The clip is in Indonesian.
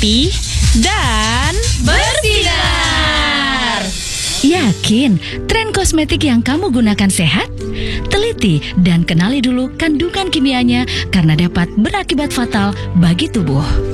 rapi, dan bersinar. Yakin tren kosmetik yang kamu gunakan sehat? Teliti dan kenali dulu kandungan kimianya karena dapat berakibat fatal bagi tubuh.